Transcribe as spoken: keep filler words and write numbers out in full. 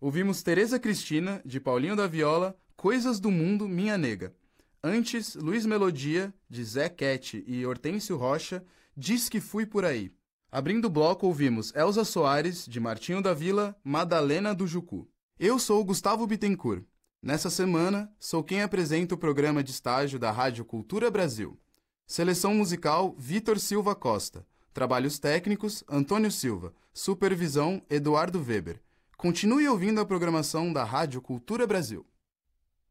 Ouvimos Tereza Cristina, de Paulinho da Viola, Coisas do Mundo, Minha Nega. Antes, Luiz Melodia, de Zé Cat e Hortêncio Rocha, Diz que Fui Por Aí. Abrindo o bloco, ouvimos Elza Soares, de Martinho da Vila, Madalena do Jucu. Eu sou o Gustavo Bittencourt. Nessa semana, sou quem apresenta o programa de estágio da Rádio Cultura Brasil. Seleção musical, Vitor Silva Costa. Trabalhos técnicos, Antônio Silva. Supervisão, Eduardo Weber. Continue ouvindo a programação da Rádio Cultura Brasil.